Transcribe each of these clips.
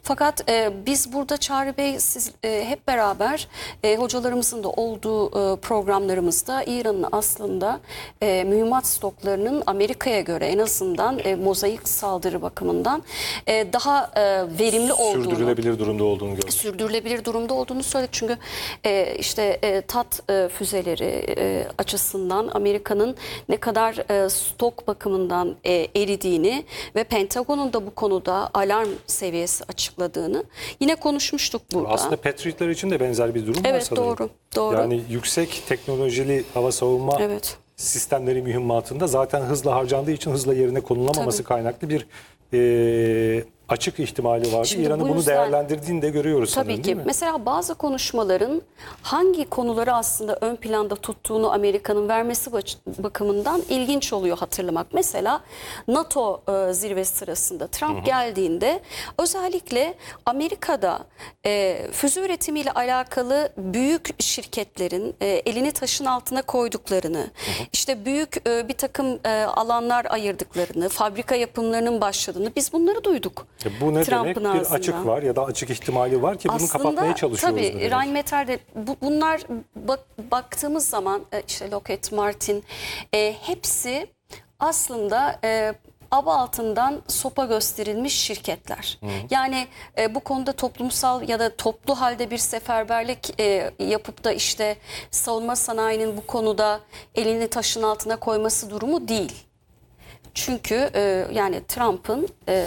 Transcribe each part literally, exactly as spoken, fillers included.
Fakat e, biz burada Çağrı Bey siz e, hep beraber e, hocalarımızın da olduğu e, programlarımızda İran'ın aslında e, mühimmat stoklarının Amerika'ya göre en azından e, mozaik saldırı bakımından e, daha e, verimli olduğunu, sürdürülebilir durumda olduğunu gördük. sürdürülebilir durumda olduğunu söyledik. Çünkü e, işte e, TAT e, füzeleri e, açısından Amerika'nın ne kadar e, stok bakımından e, eridiğini ve Pentagon'un da bu konuda alarm seviyesi açıkladığını yine konuşmuştuk burada. Aslında Patriot'lar için de benzer bir durum var Evet, sanırım. doğru, doğru. Yani yüksek teknolojili hava savunma Evet. sistemleri mühimmatında zaten hızla harcandığı için hızla yerine konulamaması Tabii. kaynaklı bir e, açık ihtimali vardı. Şimdi İran'ın bu bunu yüzden- değerlendirdiğini de görüyoruz Tabii sanırım, ki. değil mi? Mesela bazı konuşmaların hangi konuları aslında ön planda tuttuğunu Amerika'nın vermesi baş- bakımından ilginç oluyor hatırlamak. Mesela NATO e, zirvesi sırasında Trump hı hı. geldiğinde özellikle Amerika'da e, füze üretimiyle alakalı büyük şirketlerin e, elini taşın altına koyduklarını, hı hı. işte büyük e, bir takım e, alanlar ayırdıklarını, fabrika yapımlarının başladığını biz bunları duyduk. E bu ne Trump'ın demek? Bir ağzından. açık var ya da açık ihtimali var ki bunu Aslında, kapatmaya çalışıyoruz. Tabii demek. Rheinmetall'de bu, bunlar bak, baktığımız zaman e, işte Lockheed Martin e, hepsi aslında e, aba altından sopa gösterilmiş şirketler. Hı. Yani e, bu konuda toplumsal ya da toplu halde bir seferberlik e, yapıp da işte savunma sanayinin bu konuda elini taşın altına koyması durumu değil. Çünkü e, yani Trump'ın e,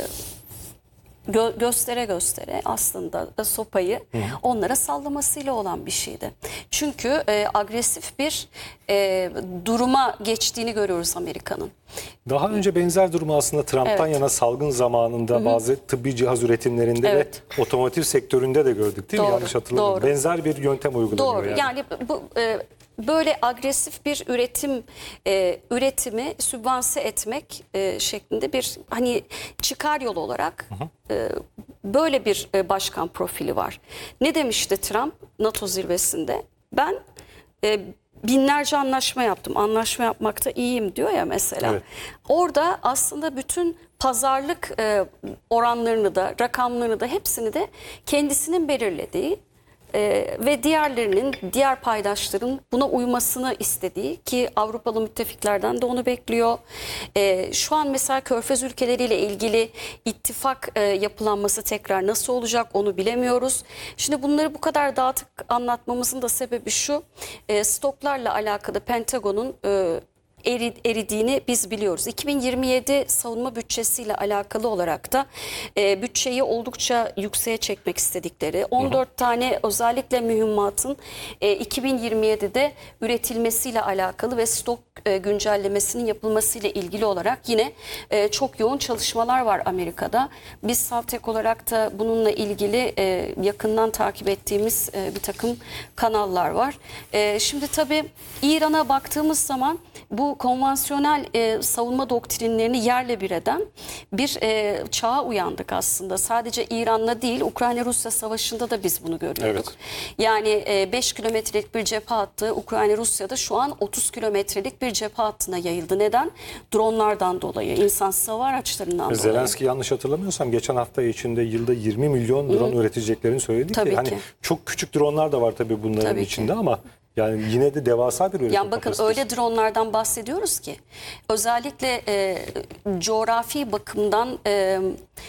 Gö göstere göstere aslında da sopayı Hı. onlara sallamasıyla olan bir şeydi. Çünkü e, agresif bir e, duruma geçtiğini görüyoruz Amerika'nın. Daha önce benzer durumu aslında Trump'tan Evet. yana salgın zamanında Hı -hı. bazı tıbbi cihaz üretimlerinde Evet. ve otomotiv sektöründe de gördük değil mi? Doğru, Yanlış hatırlamıyorum. doğru. Benzer bir yöntem uygulanıyor. Doğru. Yani, yani bu e, böyle agresif bir üretim e, üretimi sübvanse etmek e, şeklinde bir hani çıkar yol olarak e, böyle bir e, başkan profili var. Ne demişti Trump NATO zirvesinde? Ben e, binlerce anlaşma yaptım. Anlaşma yapmakta iyiyim diyor ya mesela. Evet. Orada aslında bütün pazarlık e, oranlarını da, rakamlarını da hepsini de kendisinin belirlediği Ee, ve diğerlerinin, diğer paydaşların buna uymasını istediği ki Avrupalı müttefiklerden de onu bekliyor. Ee, şu an mesela Körfez ülkeleriyle ilgili ittifak e, yapılanması tekrar nasıl olacak onu bilemiyoruz. Şimdi bunları bu kadar dağıtık anlatmamızın da sebebi şu, e, stoklarla alakalı Pentagon'un e, eridiğini biz biliyoruz. iki bin yirmi yedi savunma bütçesiyle alakalı olarak da e, bütçeyi oldukça yükseğe çekmek istedikleri on dört hı hı. tane özellikle mühimmatın e, iki bin yirmi yedide üretilmesiyle alakalı ve stok e, güncellemesinin yapılmasıyla ilgili olarak yine e, çok yoğun çalışmalar var Amerika'da. Biz Savtek olarak da bununla ilgili e, yakından takip ettiğimiz e, bir takım kanallar var. E, şimdi tabii İran'a baktığımız zaman bu konvansiyonel e, savunma doktrinlerini yerle bir eden bir e, çağa uyandık aslında. Sadece İran'la değil, Ukrayna-Rusya savaşında da biz bunu görüyorduk. Evet. Yani e, beş kilometrelik bir cephe hattı Ukrayna-Rusya'da şu an otuz kilometrelik bir cephe hattına yayıldı. Neden? Dronlardan dolayı, insansız hava araçlarından dolayı. Zelenski yanlış hatırlamıyorsam geçen hafta içinde yılda yirmi milyon drone Hı. üreteceklerini söyledi tabii ki. ki. Hani çok küçük dronlar da var tabii bunların tabii içinde ki. ama yani yine de devasa bir üretim yani bakın kapasitesi. Öyle dronlardan bahsediyoruz ki özellikle e, coğrafi bakımdan e,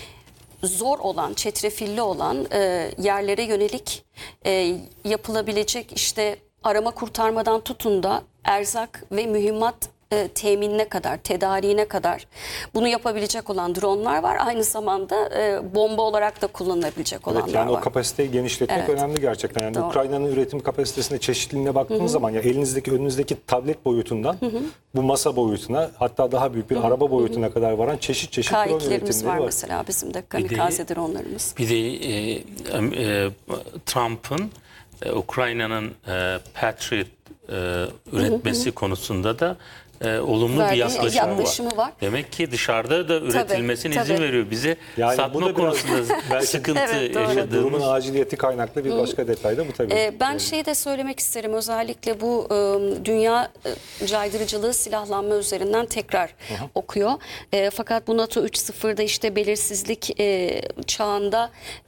zor olan, çetrefilli olan e, yerlere yönelik e, yapılabilecek işte arama kurtarmadan tutun da erzak ve mühimmat e, teminine kadar, tedariğine kadar bunu yapabilecek olan dronlar var. Aynı zamanda e, bomba olarak da kullanılabilecek olanlar evet, yani var. o kapasiteyi genişletmek evet. önemli gerçekten. Yani Doğru. Ukrayna'nın üretim kapasitesine, çeşitliliğine baktığınız Hı-hı. zaman ya elinizdeki, önünüzdeki tablet boyutundan Hı-hı. bu masa boyutuna, hatta daha büyük bir Hı-hı. araba boyutuna Hı-hı. kadar varan çeşit çeşit drone üretimleri var. var mesela bizim de kamikaze dronlarımız. Bir de e, e, Trump'ın e, Ukrayna'nın e, Patriot e, üretmesi Hı-hı. konusunda da E, olumlu Verdiği bir yaklaşımı, yaklaşımı var. var. Demek ki dışarıda da üretilmesine tabii, izin tabii. veriyor. Bize yani satma konusunda sıkıntı evet, yaşadığımız. Durumun aciliyeti kaynaklı bir başka Hı. detay da bu tabii. Ee, ben şeyi de söylemek isterim. Özellikle bu e, dünya e, caydırıcılığı silahlanma üzerinden tekrar Hı -hı. okuyor. E, fakat bu NATO üç nokta sıfırda işte belirsizlik e, çağında